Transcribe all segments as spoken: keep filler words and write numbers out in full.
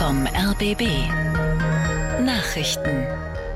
vom R B B. Nachrichten.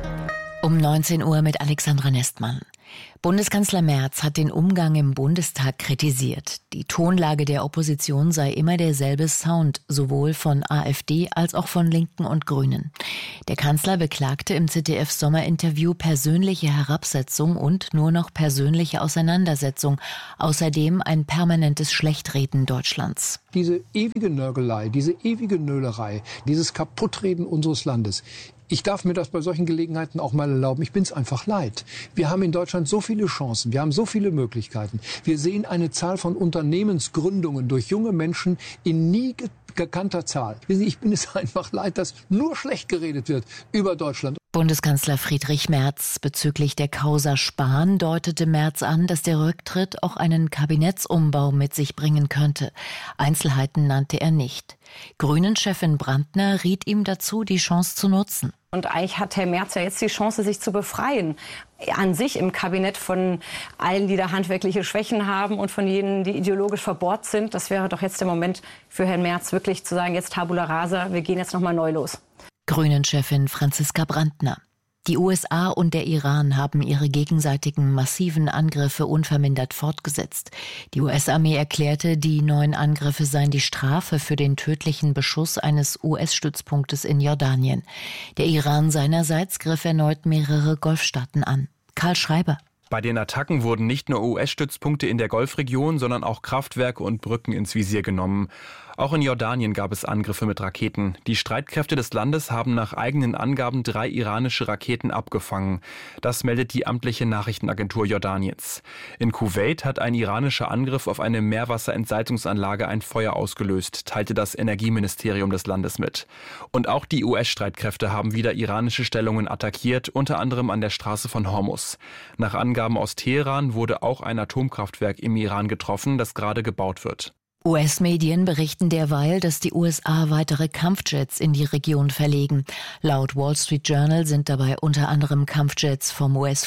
Um neunzehn Uhr mit Alexandra Nestmann. Bundeskanzler Merz hat den Umgang im Bundestag kritisiert. Die Tonlage der Opposition sei immer derselbe Sound, sowohl von AfD als auch von Linken und Grünen. Der Kanzler beklagte im Z D F-Sommerinterview persönliche Herabsetzung und nur noch persönliche Auseinandersetzung. Außerdem ein permanentes Schlechtreden Deutschlands. Diese ewige Nörgelei, diese ewige Nölerei, dieses Kaputtreden unseres Landes. Ich darf mir das bei solchen Gelegenheiten auch mal erlauben. Ich bin's einfach leid. Wir haben in Deutschland so viele Chancen. Wir haben so viele Möglichkeiten. Wir sehen eine Zahl von Unternehmensgründungen durch junge Menschen in nie gekannter Zahl. Ich bin es einfach leid, dass nur schlecht geredet wird über Deutschland. Bundeskanzler Friedrich Merz bezüglich der Causa Spahn deutete Merz an, dass der Rücktritt auch einen Kabinettsumbau mit sich bringen könnte. Einzelheiten nannte er nicht. Grünen-Chefin Brandner riet ihm dazu, die Chance zu nutzen. Und eigentlich hat Herr Merz ja jetzt die Chance, sich zu befreien. An sich im Kabinett von allen, die da handwerkliche Schwächen haben und von jenen, die ideologisch verbohrt sind. Das wäre doch jetzt der Moment für Herrn Merz, wirklich zu sagen, jetzt Tabula Rasa, wir gehen jetzt nochmal neu los. Grünen-Chefin Franziska Brandner. Die U S A und der Iran haben ihre gegenseitigen massiven Angriffe unvermindert fortgesetzt. Die U S-Armee erklärte, die neuen Angriffe seien die Strafe für den tödlichen Beschuss eines U S-Stützpunktes in Jordanien. Der Iran seinerseits griff erneut mehrere Golfstaaten an. Karl Schreiber. Bei den Attacken wurden nicht nur U S-Stützpunkte in der Golfregion, sondern auch Kraftwerke und Brücken ins Visier genommen. Auch in Jordanien gab es Angriffe mit Raketen. Die Streitkräfte des Landes haben nach eigenen Angaben drei iranische Raketen abgefangen. Das meldet die amtliche Nachrichtenagentur Jordaniens. In Kuwait hat ein iranischer Angriff auf eine Meerwasserentsalzungsanlage ein Feuer ausgelöst, teilte das Energieministerium des Landes mit. Und auch die U S-Streitkräfte haben wieder iranische Stellungen attackiert, unter anderem an der Straße von Hormuz. Nach Angaben aus Teheran wurde auch ein Atomkraftwerk im Iran getroffen, das gerade gebaut wird. U S-Medien berichten derweil, dass die U S A weitere Kampfjets in die Region verlegen. Laut Wall Street Journal sind dabei unter anderem Kampfjets vom U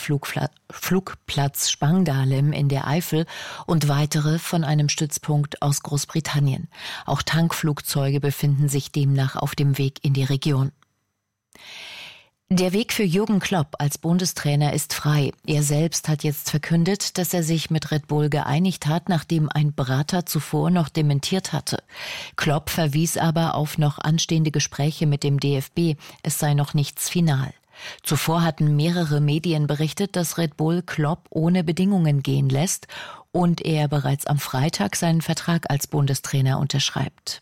S-Flugplatz Spangdahlem in der Eifel und weitere von einem Stützpunkt aus Großbritannien. Auch Tankflugzeuge befinden sich demnach auf dem Weg in die Region. Der Weg für Jürgen Klopp als Bundestrainer ist frei. Er selbst hat jetzt verkündet, dass er sich mit Red Bull geeinigt hat, nachdem ein Berater zuvor noch dementiert hatte. Klopp verwies aber auf noch anstehende Gespräche mit dem D F B. Es sei noch nichts final. Zuvor hatten mehrere Medien berichtet, dass Red Bull Klopp ohne Bedingungen gehen lässt und er bereits am Freitag seinen Vertrag als Bundestrainer unterschreibt.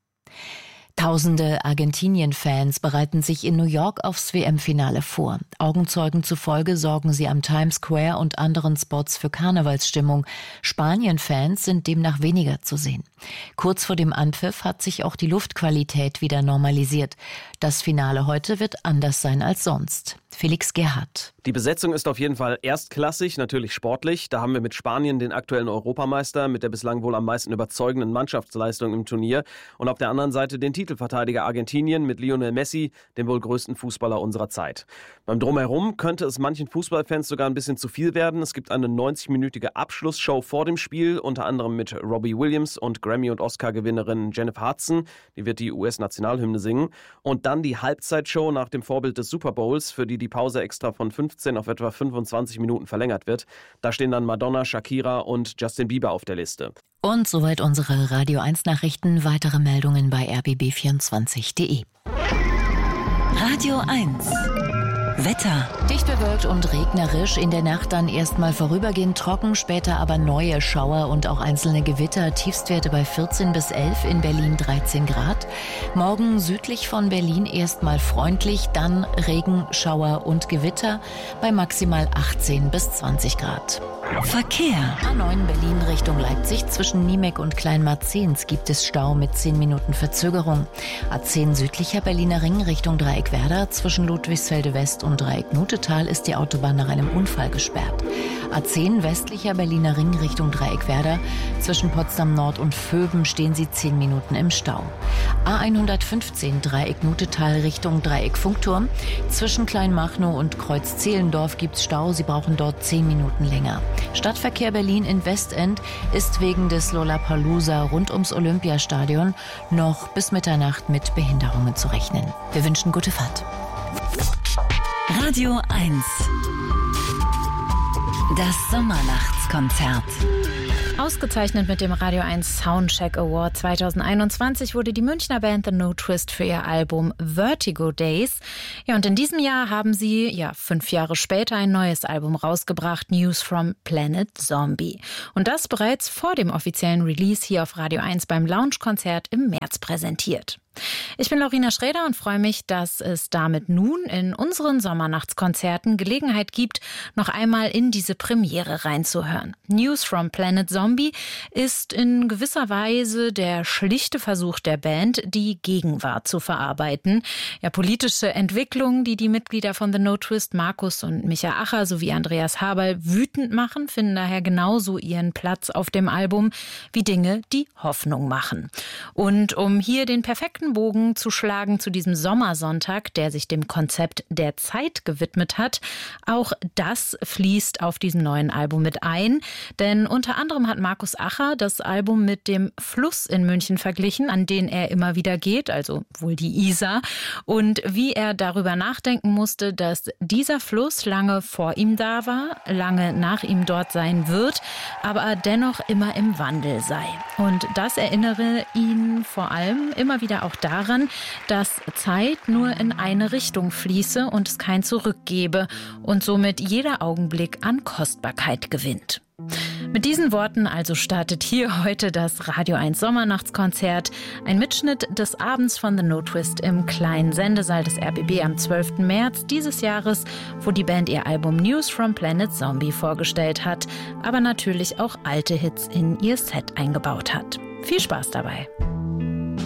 Tausende Argentinien-Fans bereiten sich in New York aufs W M-Finale vor. Augenzeugen zufolge sorgen sie am Times Square und anderen Spots für Karnevalsstimmung. Spanien-Fans sind demnach weniger zu sehen. Kurz vor dem Anpfiff hat sich auch die Luftqualität wieder normalisiert. Das Finale heute wird anders sein als sonst. Felix Gerhardt. Die Besetzung ist auf jeden Fall erstklassig, natürlich sportlich. Da haben wir mit Spanien den aktuellen Europameister mit der bislang wohl am meisten überzeugenden Mannschaftsleistung im Turnier. Und auf der anderen Seite den Titelverteidiger Argentinien mit Lionel Messi, dem wohl größten Fußballer unserer Zeit. Beim Drumherum könnte es manchen Fußballfans sogar ein bisschen zu viel werden. Es gibt eine neunzig-minütige Abschlussshow vor dem Spiel, unter anderem mit Robbie Williams und Grammy- und Oscar-Gewinnerin Jennifer Hudson. Die wird die U S-Nationalhymne singen. Und dann die Halbzeitshow nach dem Vorbild des Super Bowls, für die die Pause extra von fünfzehn auf etwa fünfundzwanzig Minuten verlängert wird. Da stehen dann Madonna, Shakira und Justin Bieber auf der Liste. Und soweit unsere Radio eins Nachrichten. Weitere Meldungen bei r b b vierundzwanzig punkt d e. Radio eins. Wetter. Dicht bewölkt und regnerisch, in der Nacht dann erstmal vorübergehend trocken, später aber neue Schauer und auch einzelne Gewitter, Tiefstwerte bei vierzehn bis elf, in Berlin dreizehn Grad. Morgen südlich von Berlin erstmal freundlich, dann Regen, Schauer und Gewitter bei maximal achtzehn bis zwanzig Grad. Verkehr. A neun Berlin Richtung Leipzig zwischen Niemek und Kleinmarzens gibt es Stau mit zehn Minuten Verzögerung. A zehn südlicher Berliner Ring Richtung Dreieckwerder zwischen Ludwigsfelde West West und Dreieck Nutetal ist die Autobahn nach einem Unfall gesperrt. A zehn westlicher Berliner Ring Richtung Dreieckwerder. Zwischen Potsdam Nord und Vöben stehen Sie zehn Minuten im Stau. A hundertfünfzehn Dreieck Nutetal Richtung Dreieck Funkturm. Zwischen Kleinmachnow und Kreuz Zehlendorf gibt's Stau. Sie brauchen dort zehn Minuten länger. Stadtverkehr Berlin in Westend ist wegen des Lollapalooza rund ums Olympiastadion noch bis Mitternacht mit Behinderungen zu rechnen. Wir wünschen gute Fahrt. Radio eins. Das Sommernachtskonzert. Ausgezeichnet mit dem Radio eins Soundcheck Award zweitausendeinundzwanzig wurde die Münchner Band The No Twist für ihr Album Vertigo Days. Ja, und in diesem Jahr haben sie, ja, fünf Jahre später ein neues Album rausgebracht, News from Planet Zombie. Und das bereits vor dem offiziellen Release hier auf Radio eins beim Lounge-Konzert im März präsentiert. Ich bin Laurina Schrader und freue mich, dass es damit nun in unseren Sommernachtskonzerten Gelegenheit gibt, noch einmal in diese Premiere reinzuhören. News from Planet Zombie ist in gewisser Weise der schlichte Versuch der Band, die Gegenwart zu verarbeiten. Ja, politische Entwicklungen, die die Mitglieder von The No Twist, Markus und Micha Acher sowie Andreas Haberl wütend machen, finden daher genauso ihren Platz auf dem Album wie Dinge, die Hoffnung machen. Und um hier den perfekten Bogen zu schlagen zu diesem Sommersonntag, der sich dem Konzept der Zeit gewidmet hat. Auch das fließt auf diesem neuen Album mit ein, denn unter anderem hat Markus Acher das Album mit dem Fluss in München verglichen, an den er immer wieder geht, also wohl die Isar, und wie er darüber nachdenken musste, dass dieser Fluss lange vor ihm da war, lange nach ihm dort sein wird, aber dennoch immer im Wandel sei. Und das erinnere ihn vor allem immer wieder auch daran, dass Zeit nur in eine Richtung fließe und es kein Zurück gebe und somit jeder Augenblick an Kostbarkeit gewinnt. Mit diesen Worten also startet hier heute das Radio eins Sommernachtskonzert, ein Mitschnitt des Abends von The No Twist im kleinen Sendesaal des R B B am zwölften März dieses Jahres, wo die Band ihr Album News from Planet Zombie vorgestellt hat, aber natürlich auch alte Hits in ihr Set eingebaut hat. Viel Spaß dabei!